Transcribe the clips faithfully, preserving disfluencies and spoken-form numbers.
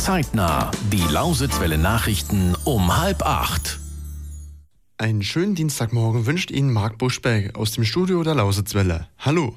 Zeitnah. Die Lausitzwelle Nachrichten um halb acht. Einen schönen Dienstagmorgen wünscht Ihnen Marc Buschbeck aus dem Studio der Lausitzwelle. Hallo.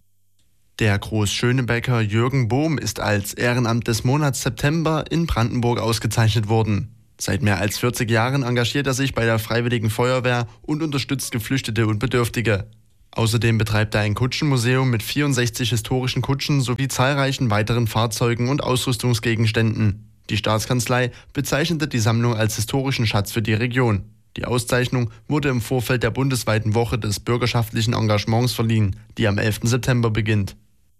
Der Großschönebecker Jürgen Bohm ist als Ehrenamt des Monats September in Brandenburg ausgezeichnet worden. Seit mehr als vierzig Jahren engagiert er sich bei der Freiwilligen Feuerwehr und unterstützt Geflüchtete und Bedürftige. Außerdem betreibt er ein Kutschenmuseum mit vierundsechzig historischen Kutschen sowie zahlreichen weiteren Fahrzeugen und Ausrüstungsgegenständen. Die Staatskanzlei bezeichnete die Sammlung als historischen Schatz für die Region. Die Auszeichnung wurde im Vorfeld der bundesweiten Woche des bürgerschaftlichen Engagements verliehen, die am elften September beginnt.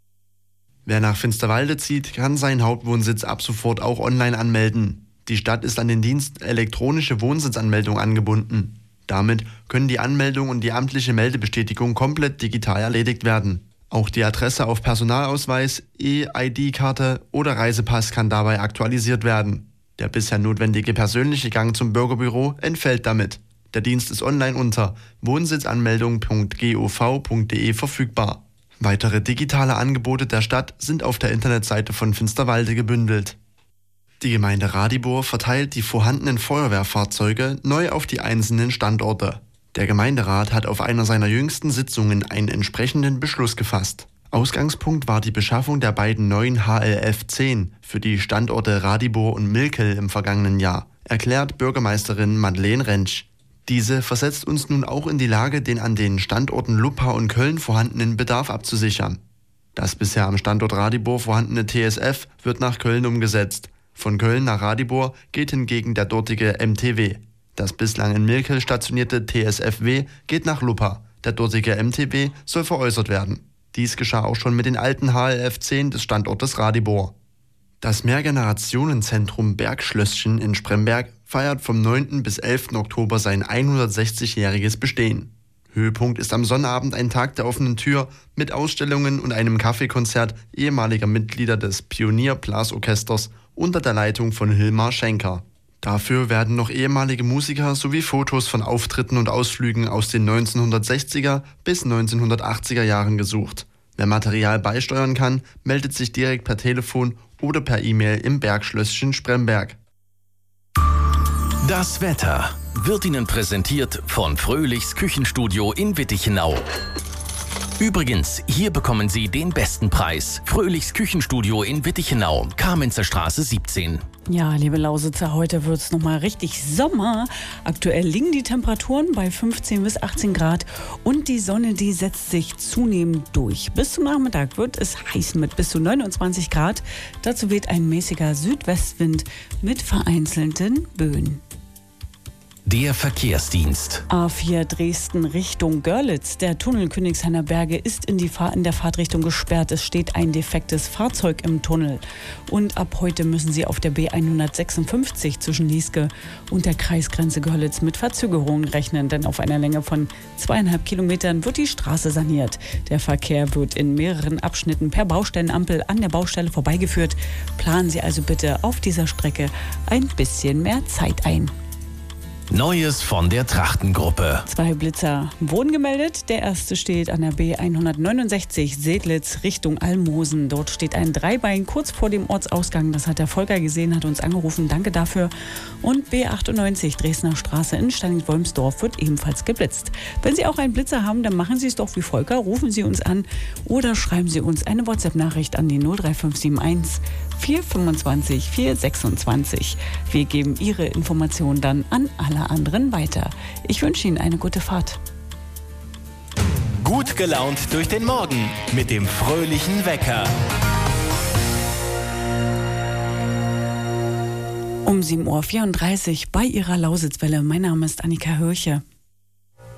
Wer nach Finsterwalde zieht, kann seinen Hauptwohnsitz ab sofort auch online anmelden. Die Stadt ist an den Dienst elektronische Wohnsitzanmeldung angebunden. Damit können die Anmeldung und die amtliche Meldebestätigung komplett digital erledigt werden. Auch die Adresse auf Personalausweis, E-I D-Karte oder Reisepass kann dabei aktualisiert werden. Der bisher notwendige persönliche Gang zum Bürgerbüro entfällt damit. Der Dienst ist online unter wohnsitzanmeldung punkt gov punkt de verfügbar. Weitere digitale Angebote der Stadt sind auf der Internetseite von Finsterwalde gebündelt. Die Gemeinde Radibor verteilt die vorhandenen Feuerwehrfahrzeuge neu auf die einzelnen Standorte. Der Gemeinderat hat auf einer seiner jüngsten Sitzungen einen entsprechenden Beschluss gefasst. Ausgangspunkt war die Beschaffung der beiden neuen H L F zehn für die Standorte Radibor und Milkel im vergangenen Jahr, erklärt Bürgermeisterin Madeleine Rentsch. Diese versetzt uns nun auch in die Lage, den an den Standorten Luppau und Köln vorhandenen Bedarf abzusichern. Das bisher am Standort Radibor vorhandene T S F wird nach Köln umgesetzt. Von Köln nach Radibor geht hingegen der dortige M T W. Das bislang in Milkel stationierte T S F W geht nach Luppau. Der dortige M T W soll veräußert werden. Dies geschah auch schon mit den alten H L F zehn des Standortes Radibor. Das Mehrgenerationenzentrum Bergschlösschen in Spremberg feiert vom neunten bis elften Oktober sein hundertsechzigjähriges Bestehen. Höhepunkt ist am Sonnabend ein Tag der offenen Tür mit Ausstellungen und einem Kaffeekonzert ehemaliger Mitglieder des Pionier-Blasorchesters unter der Leitung von Hilmar Schenker. Dafür werden noch ehemalige Musiker sowie Fotos von Auftritten und Ausflügen aus den neunzehnhundertsechziger bis neunzehnhundertachtziger Jahren gesucht. Wer Material beisteuern kann, meldet sich direkt per Telefon oder per E-Mail im Bergschlösschen Spremberg. Das Wetter wird Ihnen präsentiert von Fröhlichs Küchenstudio in Wittichenau. Übrigens, hier bekommen Sie den besten Preis. Fröhlichs Küchenstudio in Wittichenau, Kamenzer Straße siebzehn. Ja, liebe Lausitzer, heute wird es nochmal richtig Sommer. Aktuell liegen die Temperaturen bei fünfzehn bis achtzehn Grad und die Sonne, die setzt sich zunehmend durch. Bis zum Nachmittag wird es heiß mit bis zu neunundzwanzig Grad. Dazu weht ein mäßiger Südwestwind mit vereinzelten Böen. Der Verkehrsdienst. A vier Dresden Richtung Görlitz. Der Tunnel Königshainer Berge ist in, die Fahr- in der Fahrtrichtung gesperrt. Es steht ein defektes Fahrzeug im Tunnel. Und ab heute müssen Sie auf der B hundertsechsundfünfzig zwischen Lieske und der Kreisgrenze Görlitz mit Verzögerungen rechnen. Denn auf einer Länge von zweieinhalb Kilometern wird die Straße saniert. Der Verkehr wird in mehreren Abschnitten per Baustellenampel an der Baustelle vorbeigeführt. Planen Sie also bitte auf dieser Strecke ein bisschen mehr Zeit ein. Neues von der Trachtengruppe. Zwei Blitzer wurden gemeldet. Der erste steht an der B hundertneunundsechzig Sedlitz Richtung Almosen. Dort steht ein Dreibein kurz vor dem Ortsausgang. Das hat der Volker gesehen, hat uns angerufen. Danke dafür. Und B achtundneunzig Dresdner Straße in Steinitz-Wolmsdorf wird ebenfalls geblitzt. Wenn Sie auch einen Blitzer haben, dann machen Sie es doch wie Volker. Rufen Sie uns an oder schreiben Sie uns eine WhatsApp-Nachricht an die null drei fünf sieben eins vier fünfundzwanzig vier sechsundzwanzig. Wir geben Ihre Informationen dann an alle anderen weiter. Ich wünsche Ihnen eine gute Fahrt. Gut gelaunt durch den Morgen mit dem fröhlichen Wecker. Um sieben Uhr vierunddreißig bei Ihrer Lausitzwelle. Mein Name ist Annika Hörche.